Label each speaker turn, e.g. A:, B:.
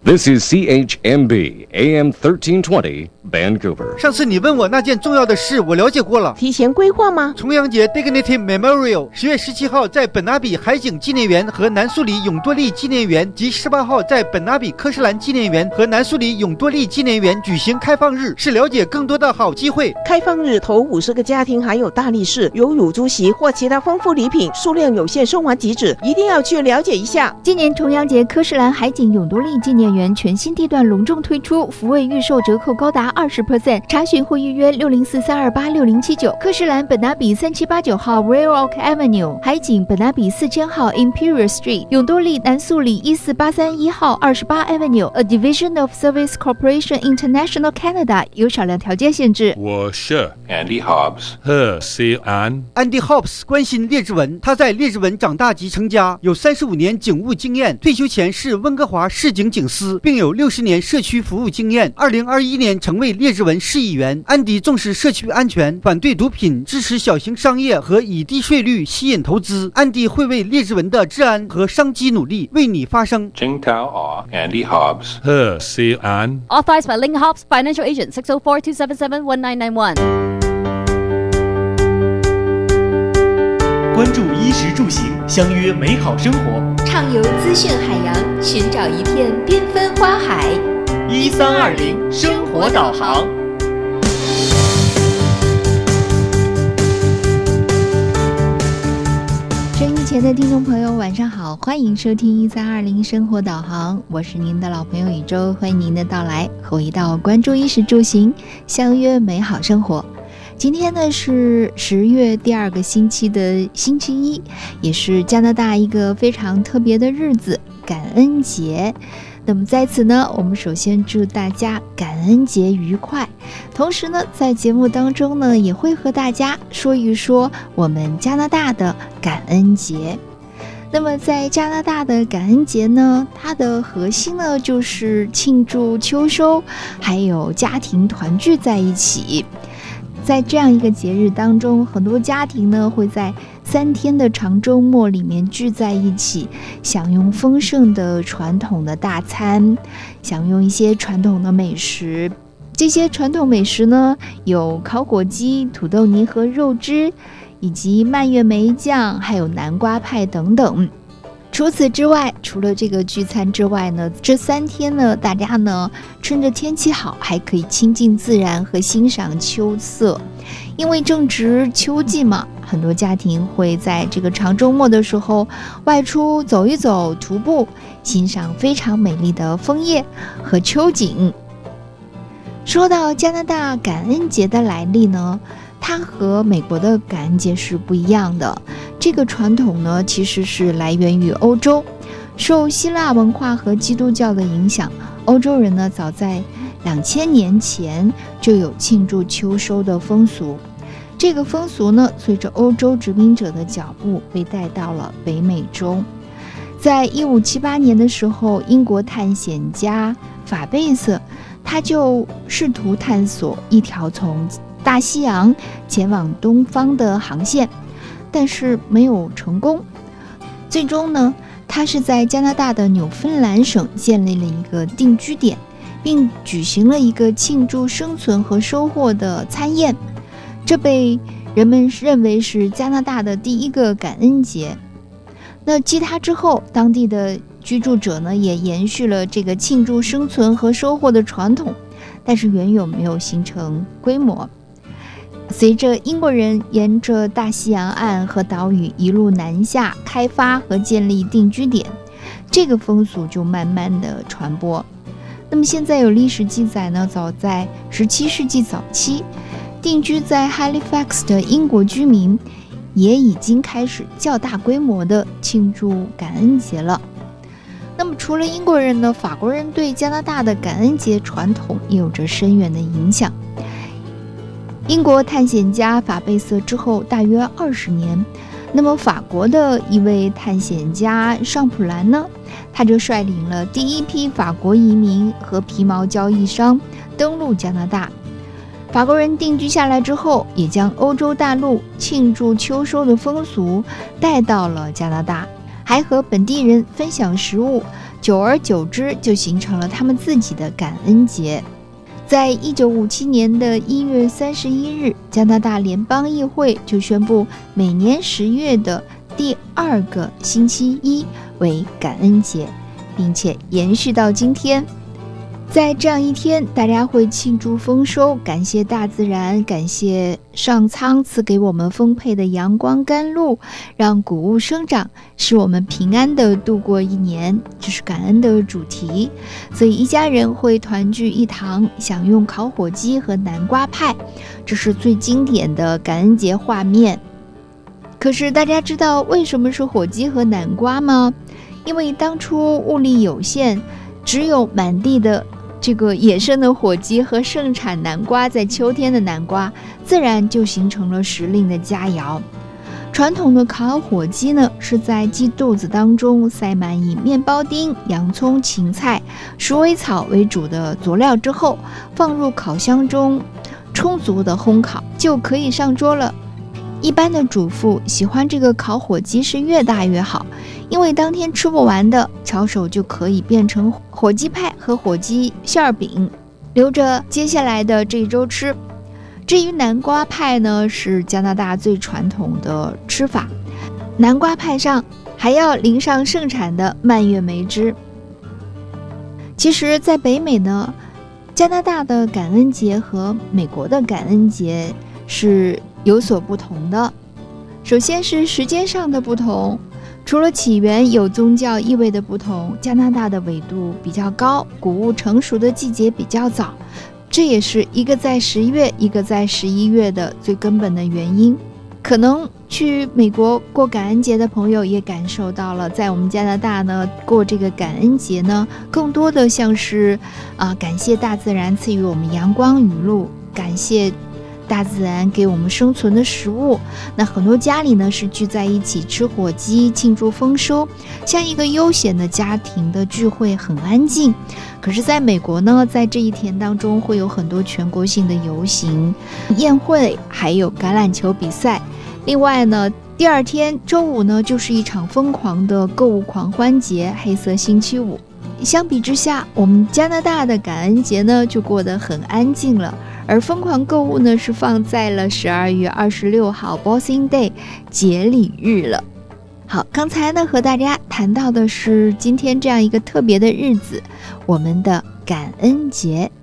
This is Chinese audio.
A: This is CHMB AM 1320 Vancouver。
B: 上次你问我那件重要的事，我了解过了。
C: 提前规划吗？
B: 重阳节 Dignity Memorial 10月17号在本拿比海景纪念园和南苏里永多利纪念园，及18号在本拿比科士兰纪念园和南苏里永多利纪念园举行开放日，是了解更多的好机会。
C: 开放日头50个家庭还有大力士，有乳猪席或其他丰富礼品，数量有限，送完即止，一定要去了解一下。
D: 今年重阳节科士兰海景永多利纪念园全新地段隆重推出，福位预售折扣高达20%，查询或预约604-328-6079。科士兰本拿比3789号 Royal Oak Avenue， 海景本拿比4000号 Imperial Street， 永多利南素里14831号28 Avenue，A Division of Service Corporation International Canada， 有少量条件限制。
E: 我是
F: Andy Hobbs，
E: 何西安。
B: Andy Hobbs 关心列治文，他在列治文长大及成家，有35年警务经验，退休前是温哥华市警警司，并有60年社区服务经验。2021年成为列治文市议员。安迪重视社区安全，反对毒品，支持小型商业和以低税率吸引投资。安迪会为列治文的治安和商机努力，为你发声。
F: Jingtao Andy Hobbs，
E: 何西安。
G: Authorized by Ling Hobbs Financial Agent 604-277-1991。
H: 关注衣食住行，相约美好生活。
I: 畅游资讯海洋，寻找一片缤纷花海。
H: 1320生活导航。
D: 收音机前的听众朋友晚上好，欢迎收听1320生活导航，我是您的老朋友宇宙，欢迎您的到来，回到关注衣食住行，相约美好生活。今天呢是10月第2个星期的星期一，也是加拿大一个非常特别的日子，感恩节。那么在此呢，我们首先祝大家感恩节愉快，同时呢，在节目当中呢，也会和大家说一说我们加拿大的感恩节。那么在加拿大的感恩节呢，它的核心呢就是庆祝秋收，还有家庭团聚在一起。在这样一个节日当中，很多家庭呢会在3天的长周末里面聚在一起，享用丰盛的传统的大餐，享用一些传统的美食。这些传统美食呢，有烤火鸡、土豆泥和肉汁，以及蔓越莓酱，还有南瓜派等等。除此之外，除了这个聚餐之外呢，这3天呢，大家呢趁着天气好，还可以亲近自然和欣赏秋色。因为正值秋季嘛，很多家庭会在这个长周末的时候外出走一走，徒步，欣赏非常美丽的枫叶和秋景。说到加拿大感恩节的来历呢，它和美国的感恩节是不一样的。这个传统呢，其实是来源于欧洲，受希腊文化和基督教的影响，欧洲人呢早在2000年前就有庆祝秋收的风俗。这个风俗呢，随着欧洲殖民者的脚步被带到了北美洲。在1578年的时候，英国探险家法贝瑟他就试图探索一条从大西洋前往东方的航线，但是没有成功。最终呢，他是在加拿大的纽芬兰省建立了一个定居点，并举行了一个庆祝生存和收获的餐宴，这被人们认为是加拿大的第一个感恩节。那继他之后，当地的居住者呢也延续了这个庆祝生存和收获的传统，但是远远没有形成规模。随着英国人沿着大西洋岸和岛屿一路南下开发和建立定居点，这个风俗就慢慢的传播。那么现在有历史记载呢，早在17世纪早期，定居在 Halifax 的英国居民也已经开始较大规模的庆祝感恩节了。那么除了英国人呢，法国人对加拿大的感恩节传统也有着深远的影响。英国探险家法贝瑟之后大约20年，那么法国的一位探险家尚普兰呢，他就率领了第一批法国移民和皮毛交易商登陆加拿大。法国人定居下来之后，也将欧洲大陆庆祝秋收的风俗带到了加拿大， 还和本地人分享食物，久而久之就形成了他们自己的感恩节。在1957年的1月31日，加拿大联邦议会就宣布每年10月的第2个星期一为感恩节，并且延续到今天。在这样一天，大家会庆祝丰收，感谢大自然，感谢上苍赐给我们丰沛的阳光甘露，让谷物生长，使我们平安地度过一年，这是感恩的主题。所以一家人会团聚一堂，享用烤火鸡和南瓜派，这是最经典的感恩节画面。可是大家知道为什么是火鸡和南瓜吗？因为当初物力有限，只有满地的这个野生的火鸡和盛产南瓜，在秋天的南瓜自然就形成了时令的佳肴。传统的烤火鸡呢，是在鸡肚子当中塞满以面包丁、洋葱、芹菜、鼠尾草为主的佐料之后，放入烤箱中充足的烘烤，就可以上桌了。一般的主妇喜欢这个烤火鸡是越大越好，因为当天吃不完的炒手就可以变成火鸡派和火鸡馅饼，留着接下来的这一周吃。至于南瓜派呢，是加拿大最传统的吃法，南瓜派上还要淋上盛产的蔓越莓汁。其实在北美呢，加拿大的感恩节和美国的感恩节是有所不同的。首先是时间上的不同，除了起源有宗教意味的不同，加拿大的纬度比较高，谷物成熟的季节比较早，这也是一个在10月一个在11月的最根本的原因。可能去美国过感恩节的朋友也感受到了，在我们加拿大呢，过这个感恩节呢，更多的像是感谢大自然赐予我们阳光雨露，感谢大自然给我们生存的食物。那很多家里呢是聚在一起吃火鸡庆祝丰收，像一个悠闲的家庭的聚会，很安静。可是在美国呢，在这一天当中会有很多全国性的游行、宴会，还有橄榄球比赛。另外呢，第二天周五呢，就是一场疯狂的购物狂欢节，黑色星期五。相比之下，我们加拿大的感恩节呢就过得很安静了，而疯狂购物呢是放在了12月26号 Boxing Day 节礼日了。好，刚才呢和大家谈到的是今天这样一个特别的日子，我们的感恩节。